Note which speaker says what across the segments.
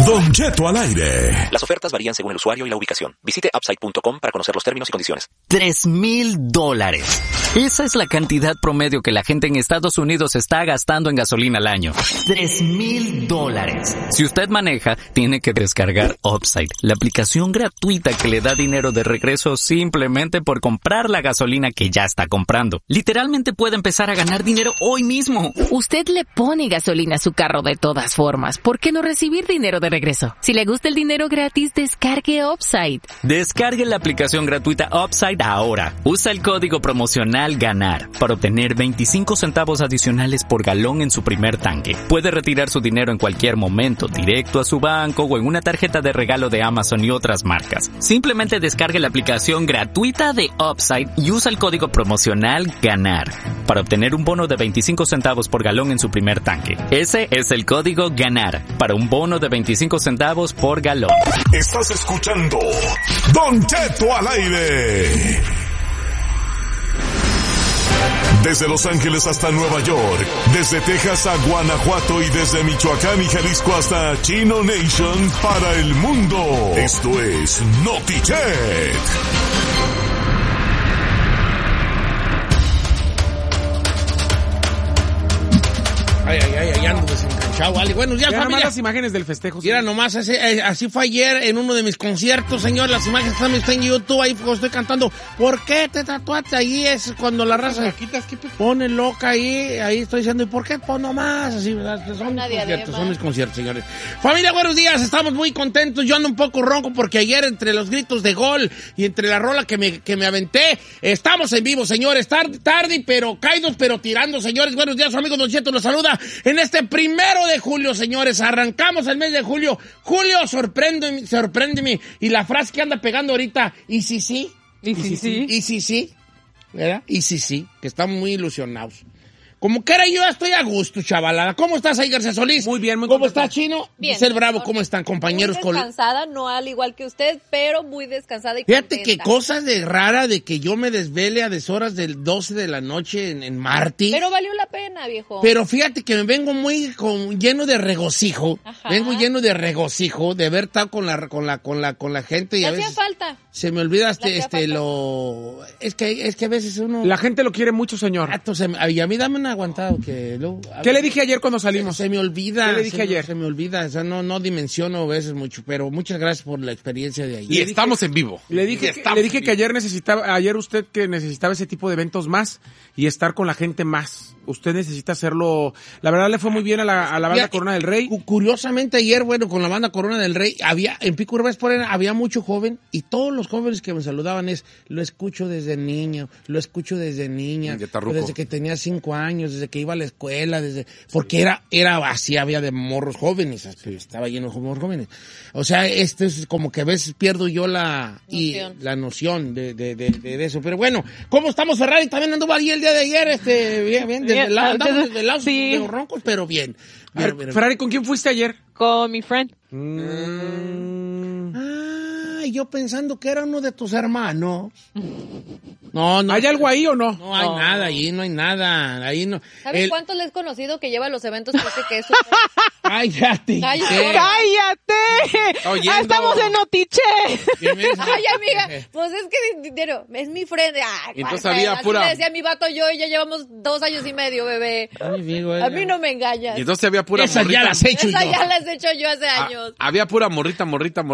Speaker 1: Don Cheto al aire.
Speaker 2: Las ofertas varían según el usuario y la ubicación. Visite upside.com para conocer los términos y condiciones.
Speaker 3: $3,000. Esa es la cantidad promedio que la gente en Estados Unidos está gastando en gasolina al año. $3,000. Si usted maneja, tiene que descargar Upside, la aplicación gratuita que le da dinero de regreso simplemente por comprar la gasolina que ya está comprando. Literalmente puede empezar a ganar dinero hoy mismo.
Speaker 4: Usted le pone gasolina a su carro de todas formas. ¿Por qué no recibir dinero de regreso? Si le gusta el dinero gratis, descargue Upside.
Speaker 3: Descargue la aplicación gratuita Upside ahora. Usa el código promocional GANAR para obtener 25 centavos adicionales por galón en su primer tanque. Puede retirar su dinero en cualquier momento, directo a su banco o en una tarjeta de regalo de Amazon y otras marcas. Simplemente descargue la aplicación gratuita de Upside y usa el código promocional GANAR para obtener un bono de 25 centavos por galón en su primer tanque. Ese es el código GANAR para un bono de 25 centavos por galón.
Speaker 1: Estás escuchando Don Cheto al aire. Desde Los Ángeles hasta Nueva York, desde Texas a Guanajuato y desde Michoacán y Jalisco hasta Chino Nation para el mundo. Esto es Notichet.
Speaker 5: Ay, ando desenganchado, vale. Buenos días, familia.
Speaker 6: Nomás las imágenes del festejo.
Speaker 5: Mira, nomás así fue ayer en uno de mis conciertos, señor. Las imágenes también están en YouTube, ahí estoy cantando. ¿Por qué te tatuaste? Ahí es cuando la raza pone loca ahí estoy diciendo, ¿y por qué? Pues nomás, así, ¿verdad? Son mis conciertos, señores. Familia, buenos días, estamos muy contentos. Yo ando un poco ronco porque ayer entre los gritos de gol y entre la rola que me aventé, estamos en vivo, señores. Tarde, pero caídos, pero tirando, señores. Buenos días, su amigo Don Cheto los saluda. En este 1 de julio, señores, arrancamos el mes de julio. Julio, sorpréndeme. Y la frase que anda pegando ahorita, ¿y si sí? ¿Y si sí? ¿Verdad? ¿Y si sí? Que estamos muy ilusionados. Como que era yo, estoy a gusto, chavalada. ¿Cómo estás ahí, García Solís?
Speaker 6: Muy bien, muy
Speaker 5: ¿Cómo
Speaker 6: contento.
Speaker 5: está, Chino?
Speaker 7: Bien.
Speaker 5: Giselle Bravo, ¿cómo están, compañeros?
Speaker 7: Muy descansada, no al igual que usted, pero muy descansada y
Speaker 5: Fíjate
Speaker 7: contenta.
Speaker 5: qué cosas de rara de que yo me desvele a deshoras del 12 de la noche en Martí.
Speaker 7: Pero valió la pena, viejo.
Speaker 5: Pero fíjate que me vengo muy lleno de regocijo.
Speaker 7: Ajá.
Speaker 5: Vengo lleno de regocijo de haber estado con la gente y
Speaker 7: ¿Qué
Speaker 5: a
Speaker 7: hacía
Speaker 5: veces
Speaker 7: falta?
Speaker 5: se me olvida
Speaker 7: hacía falta.
Speaker 5: es que a veces uno
Speaker 6: La gente lo quiere mucho, señor.
Speaker 5: y a mí dame un aguantado que luego,
Speaker 6: ¿Qué le dije ayer cuando salimos?
Speaker 5: se me olvida.
Speaker 6: ¿Qué le dije ayer?
Speaker 5: Se me olvida, o sea, no dimensiono a veces mucho, pero muchas gracias por la experiencia de ayer.
Speaker 8: Y estamos en vivo.
Speaker 6: Le dije que ayer usted que necesitaba ese tipo de eventos más y estar con la gente más. Usted necesita hacerlo. La verdad le fue muy bien a la banda Corona del Rey.
Speaker 5: Curiosamente ayer, bueno, con la banda Corona del Rey, en Pico Urbana Explorers había mucho joven y todos los jóvenes que me saludaban lo escucho desde niño, lo escucho desde niña, desde que tenía 5 años, desde que iba a la escuela, porque era así, había de morros jóvenes, estaba lleno de morros jóvenes. O sea, esto es como que a veces pierdo yo la noción de eso. Pero bueno, ¿cómo estamos, Ferrari? También anduvo ahí el día de ayer, bien, andamos desvelados,
Speaker 9: sí.
Speaker 5: de roncos, pero bien.
Speaker 6: Ferrari, ¿con quién fuiste ayer?
Speaker 9: Con mi friend.
Speaker 5: Yo pensando que era uno de tus hermanos. No.
Speaker 6: ¿Hay algo ahí o no?
Speaker 5: No hay nada, ahí no hay nada. Ahí no.
Speaker 7: ¿Sabes cuánto le he conocido que lleva los eventos? Que es
Speaker 5: ¡Cállate!
Speaker 9: ¡Cállate! ¡Estamos en Notichet!
Speaker 7: Ay, amiga, pues es que es mi friend.
Speaker 8: Y entonces había pura...
Speaker 7: Le decía mi vato yo y ya llevamos 2 años y medio, bebé.
Speaker 5: Ay, amigo,
Speaker 7: a mí no me engañas.
Speaker 8: Y entonces había pura
Speaker 5: Esa
Speaker 8: morrita.
Speaker 5: ya las he hecho
Speaker 7: Esa
Speaker 5: yo.
Speaker 7: ya las he hecho yo hace años.
Speaker 8: Había pura morrita.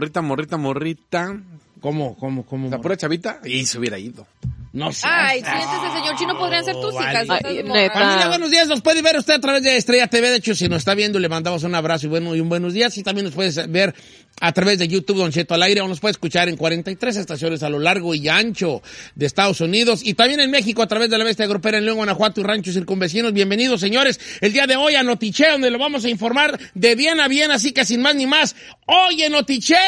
Speaker 5: ¿Cómo?
Speaker 8: La pura chavita y se hubiera ido.
Speaker 5: No sé.
Speaker 7: Ay, siéntese, señor Chino, podrían ser tus hijas.
Speaker 9: Ay,
Speaker 7: esas
Speaker 9: neta.
Speaker 7: morras.
Speaker 5: Familia, buenos días. Nos puede ver usted a través de Estrella TV. De hecho, si nos está viendo, le mandamos un abrazo y un buenos días. Y también nos puede ver a través de YouTube, Don Cheto al aire, o nos puede escuchar en 43 estaciones a lo largo y ancho de Estados Unidos. Y también en México a través de la Bestia Grupera en León, Guanajuato y ranchos circunvecinos. Bienvenidos, señores. El día de hoy a Notichet, donde lo vamos a informar de bien a bien, así que sin más ni más. ¡Hoy en Notichet!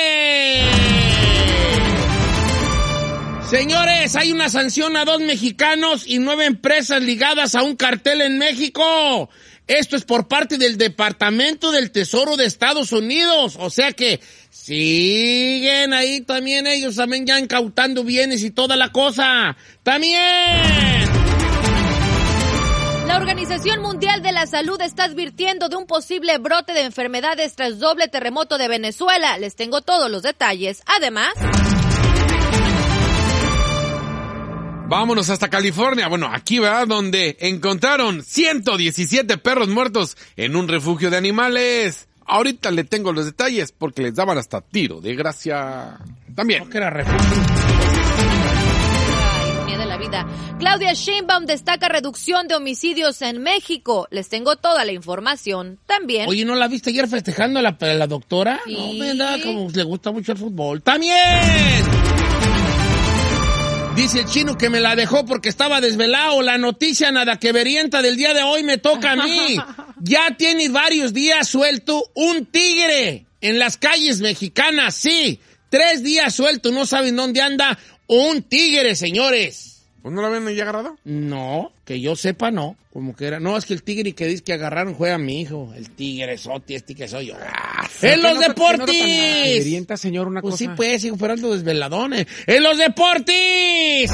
Speaker 5: Señores, hay una sanción a 2 mexicanos y 9 empresas ligadas a un cartel en México. Esto es por parte del Departamento del Tesoro de Estados Unidos. O sea que siguen ahí también ellos también ya incautando bienes y toda la cosa. ¡También!
Speaker 7: La Organización Mundial de la Salud está advirtiendo de un posible brote de enfermedades tras doble terremoto de Venezuela. Les tengo todos los detalles. Además...
Speaker 8: Vámonos hasta California. Bueno, aquí, ¿verdad? Donde encontraron 117 perros muertos en un refugio de animales. Ahorita le tengo los detalles porque les daban hasta tiro de gracia. También.
Speaker 5: No, que era refugio.
Speaker 7: Ironía de la vida. Claudia Sheinbaum destaca reducción de homicidios en México. Les tengo toda la información. También.
Speaker 5: Oye, ¿no la viste ayer festejando a la doctora?
Speaker 7: Sí.
Speaker 5: No, ¿verdad? Como le gusta mucho el fútbol. ¡También! Dice el chino que me la dejó porque estaba desvelado. La noticia nada que verienta del día de hoy me toca a mí. Ya tiene varios días suelto un tigre en las calles mexicanas. Sí, 3 días suelto. No saben dónde anda un tigre, señores.
Speaker 8: ¿Pues no lo habían ya agarrado?
Speaker 5: No, que yo sepa, no. Como que era. No, es que el tigre que dice que agarraron fue a mi hijo. El tigre soti, que soy yo. ¡En los deportes!
Speaker 6: Orienta, señor, una
Speaker 5: pues
Speaker 6: cosa.
Speaker 5: sí, pues, hijo, pero ando desveladón. ¡En los deportes!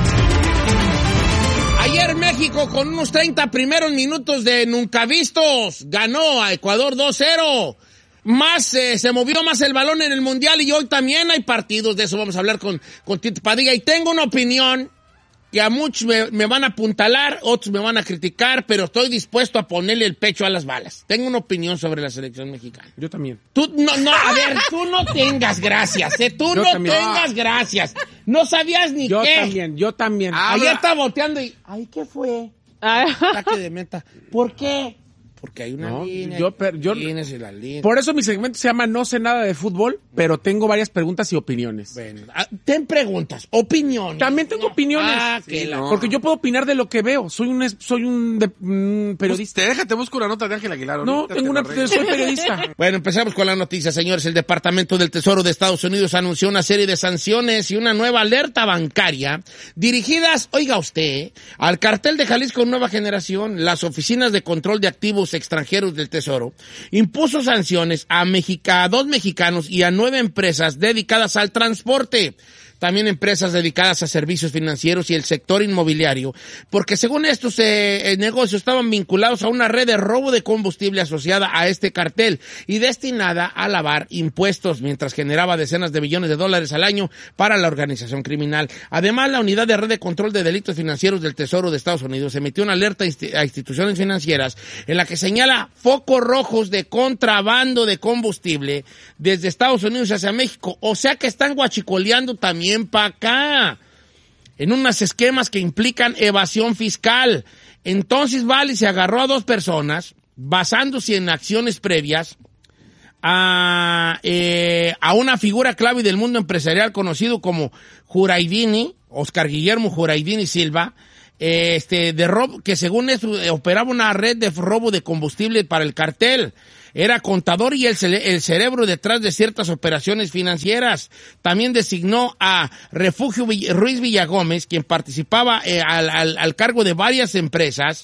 Speaker 5: Ayer México, con unos 30 primeros minutos de nunca vistos, ganó a Ecuador 2-0. Se movió más el balón en el Mundial y hoy también hay partidos. De eso vamos a hablar con Tito Padilla. Y tengo una opinión que a muchos me van a apuntalar, otros me van a criticar, pero estoy dispuesto a ponerle el pecho a las balas. Tengo una opinión sobre la selección mexicana.
Speaker 6: Yo también.
Speaker 5: Tú no tengas gracias, Tú
Speaker 6: yo
Speaker 5: no
Speaker 6: también.
Speaker 5: tengas gracias. No sabías ni
Speaker 6: Yo
Speaker 5: qué.
Speaker 6: Yo también.
Speaker 5: Ayer estaba volteando y... Ay, ¿qué fue? Ataque de meta. ¿Por qué? Porque hay una línea. Tienes la línea.
Speaker 6: Por eso mi segmento se llama No sé nada de fútbol, pero tengo varias preguntas y opiniones.
Speaker 5: Bueno, ten preguntas, opiniones.
Speaker 6: También tengo opiniones. Porque yo puedo opinar de lo que veo. Soy un periodista.
Speaker 8: Pues te busco una nota de Ángel Aguilar.
Speaker 6: No, soy periodista.
Speaker 5: Bueno, empezamos con la noticia, señores. El Departamento del Tesoro de Estados Unidos anunció una serie de sanciones y una nueva alerta bancaria dirigidas, oiga usted, al cartel de Jalisco Nueva Generación. Las oficinas de control de activos extranjeros del Tesoro impuso sanciones a 2 mexicanos y a 9 empresas dedicadas al transporte. También empresas dedicadas a servicios financieros y el sector inmobiliario, porque según estos negocios estaban vinculados a una red de robo de combustible asociada a este cartel y destinada a lavar impuestos, mientras generaba decenas de billones de dólares al año para la organización criminal. Además, la Unidad de Red de Control de Delitos Financieros del Tesoro de Estados Unidos emitió una alerta a instituciones financieras en la que señala focos rojos de contrabando de combustible desde Estados Unidos hacia México. O sea que están guachicoleando también para acá, en unos esquemas que implican evasión fiscal. Entonces Vale se agarró a 2 personas, basándose en acciones previas, a una figura clave del mundo empresarial conocido como Juraidini, Oscar Guillermo Juraidini Silva, de robo, que según eso operaba una red de robo de combustible para el cartel. Era contador y el cerebro detrás de ciertas operaciones financieras. También designó a Refugio Ruiz Villagómez, quien participaba al cargo de varias empresas,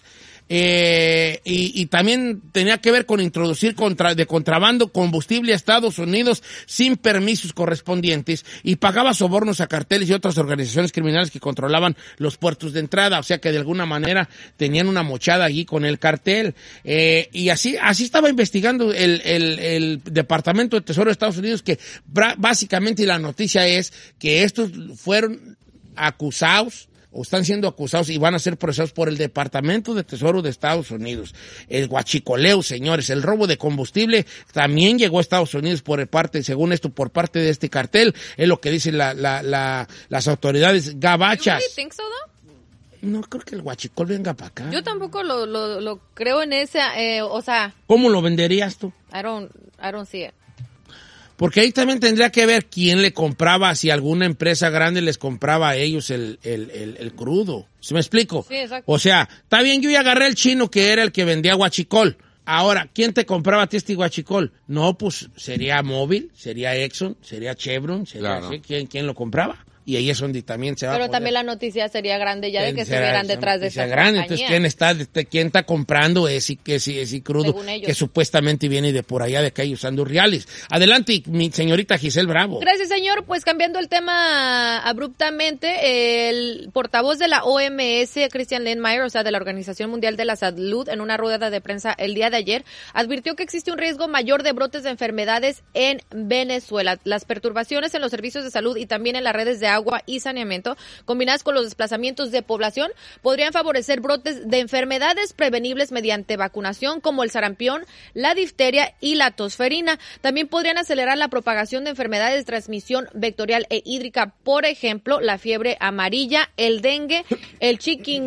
Speaker 5: y también tenía que ver con introducir de contrabando combustible a Estados Unidos sin permisos correspondientes, y pagaba sobornos a carteles y otras organizaciones criminales que controlaban los puertos de entrada. O sea que de alguna manera tenían una mochada allí con el cartel, y así estaba investigando el Departamento de Tesoro de Estados Unidos, que básicamente la noticia es que estos fueron acusados o están siendo acusados y van a ser procesados por el Departamento de Tesoro de Estados Unidos. El guachicoleo, señores, el robo de combustible también llegó a Estados Unidos por parte de este cartel, es lo que dicen las autoridades gabachas.
Speaker 7: You really think so, though?
Speaker 5: No creo que el guachicol venga para acá.
Speaker 7: Yo tampoco lo creo en ese, o sea...
Speaker 5: ¿Cómo lo venderías tú?
Speaker 7: I don't see it.
Speaker 5: Porque ahí también tendría que ver quién le compraba, si alguna empresa grande les compraba a ellos el crudo. ¿Sí me explico?
Speaker 7: Sí, exacto.
Speaker 5: O sea, está bien, yo ya agarré el chino que era el que vendía guachicol. Ahora, ¿quién te compraba a ti este guachicol? No, pues sería Móvil, sería Exxon, sería Chevron, sería
Speaker 8: claro.
Speaker 5: ¿Quién lo compraba? y ahí es donde también se va a
Speaker 7: Pero
Speaker 5: poder.
Speaker 7: también la noticia sería grande ya de que estuvieran detrás de esa
Speaker 5: grande.
Speaker 7: compañía.
Speaker 5: Entonces, ¿quién está comprando ese crudo
Speaker 7: Según ellos.
Speaker 5: que supuestamente viene de por allá de Cayo Sandus Reales? Adelante, mi señorita Giselle Bravo.
Speaker 7: Gracias, señor. Pues cambiando el tema abruptamente, el portavoz de la OMS, Christian Lindmeier, o sea, de la Organización Mundial de la Salud, en una rueda de prensa el día de ayer, advirtió que existe un riesgo mayor de brotes de enfermedades en Venezuela. Las perturbaciones en los servicios de salud y también en las redes de agua y saneamiento, combinadas con los desplazamientos de población, podrían favorecer brotes de enfermedades prevenibles mediante vacunación, como el sarampión, la difteria y la tosferina. También podrían acelerar la propagación de enfermedades de transmisión vectorial e hídrica, por ejemplo, la fiebre amarilla, el dengue, el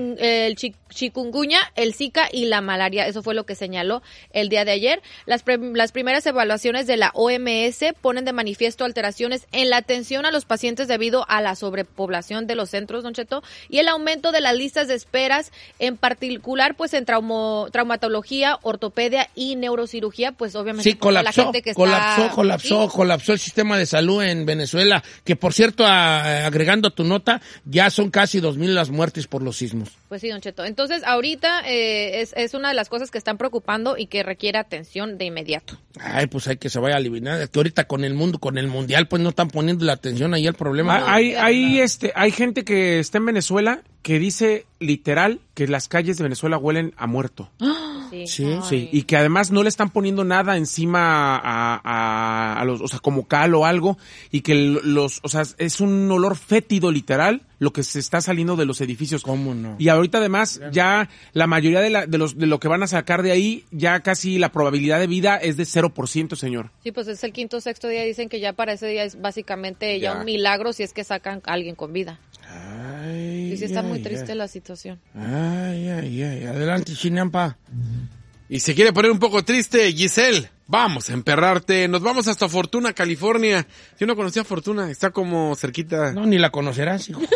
Speaker 7: chikungunya, el Zika y la malaria. Eso fue lo que señaló el día de ayer. Las primeras evaluaciones de la OMS ponen de manifiesto alteraciones en la atención a los pacientes debido a la sobrepoblación de los centros, Don Cheto, y el aumento de las listas de esperas, en particular pues en traumatología, ortopedia y neurocirugía, pues obviamente
Speaker 5: Sí,
Speaker 7: la gente que
Speaker 5: colapsó el sistema de salud en Venezuela, que por cierto, agregando a tu nota, ya son casi 2,000 las muertes por los sismos.
Speaker 7: Pues sí, Don Cheto. Entonces, ahorita es una de las cosas que están preocupando y que requiere atención de inmediato.
Speaker 5: Ay, pues hay que se vaya a eliminar. Es que ahorita con el mundial, pues no están poniendo la atención ahí al problema.
Speaker 6: Hay gente que está en Venezuela que dice literal que las calles de Venezuela huelen a muerto. Sí, y que además no le están poniendo nada encima a los, o sea, como cal o algo, y que o sea, es un olor fétido literal lo que se está saliendo de los edificios.
Speaker 5: ¿Cómo no?
Speaker 6: Y ahorita además ya la mayoría de lo que van a sacar de ahí, ya casi la probabilidad de vida es de 0%, señor.
Speaker 7: Sí, pues es el quinto o sexto día, dicen que ya para ese día es básicamente ya un milagro si es que sacan a alguien con vida.
Speaker 5: Ay,
Speaker 7: Y sí está muy triste la situación.
Speaker 5: Ay. Adelante, Chinampa.
Speaker 8: Y se quiere poner un poco triste, Giselle. Vamos a emperrarte. Nos vamos hasta Fortuna, California. Yo no conocía Fortuna. Está como cerquita.
Speaker 5: No, ni la conocerás, hijo.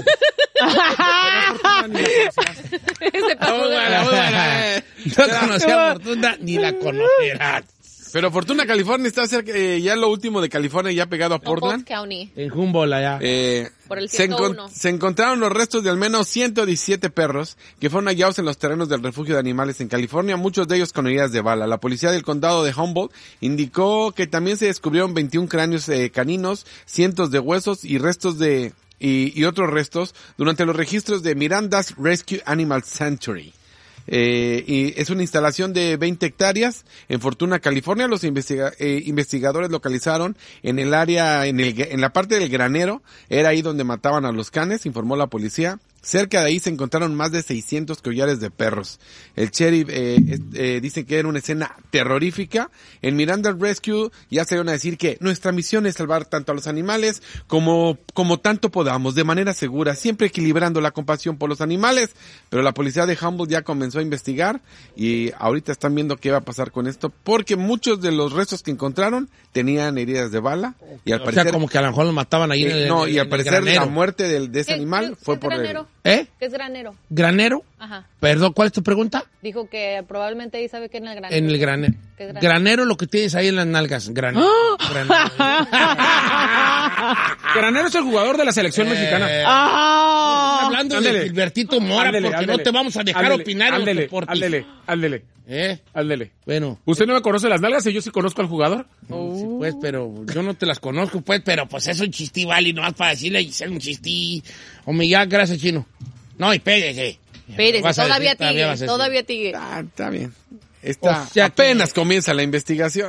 Speaker 5: No conocía Fortuna, ni la conocerás.
Speaker 8: Pero Fortuna, California está cerca, ya lo último de California, ya pegado a Portland.
Speaker 7: County.
Speaker 5: En Humboldt allá.
Speaker 7: Por el 101.
Speaker 8: Se encontraron los restos de al menos 117 perros que fueron hallados en los terrenos del refugio de animales en California, muchos de ellos con heridas de bala. La policía del condado de Humboldt indicó que también se descubrieron 21 cráneos caninos, cientos de huesos y restos y otros restos durante los registros de Miranda's Rescue Animal Sanctuary. Y es una instalación de 20 hectáreas en Fortuna, California. Los investigadores localizaron en el área, en la parte del granero, era ahí donde mataban a los canes, informó la policía. Cerca de ahí se encontraron más de 600 collares de perros. El sheriff dice que era una escena terrorífica. En Miranda Rescue ya se van a decir que nuestra misión es salvar tanto a los animales como tanto podamos, de manera segura, siempre equilibrando la compasión por los animales. Pero la policía de Humboldt ya comenzó a investigar y ahorita están viendo qué va a pasar con esto, porque muchos de los restos que encontraron tenían heridas de bala y al parecer,
Speaker 5: o sea, como que a lo mejor los mataban ahí
Speaker 8: y al parecer
Speaker 5: granero.
Speaker 8: La muerte de ese animal fue por
Speaker 7: granero?
Speaker 5: ¿Eh?
Speaker 7: ¿Qué es granero?
Speaker 5: ¿Granero?
Speaker 7: Ajá.
Speaker 5: Perdón, ¿cuál es tu pregunta?
Speaker 7: Dijo que probablemente ahí sabe que en el granero.
Speaker 5: En el granero.
Speaker 7: ¿Qué es granero?
Speaker 5: Granero lo que tienes ahí en las nalgas. Granero.
Speaker 6: Granero es el jugador de la selección mexicana.
Speaker 5: Estás hablando de
Speaker 6: Ándele.
Speaker 5: Gilbertito Mora, porque no te vamos a dejar opinar en los deportes.
Speaker 6: Ándele. Ándele.
Speaker 5: Bueno.
Speaker 6: ¿Usted no me conoce las nalgas y yo sí conozco al jugador?
Speaker 5: Sí, pues, pero yo no te las conozco, pues, pero pues es un chistí, vale, nomás para decirle a Giselle un chistí. Hombre, ya, gracias, Chino. No, y pégese.
Speaker 7: Espérese, todavía sigue.
Speaker 8: está bien. O sea, apenas comienza la investigación.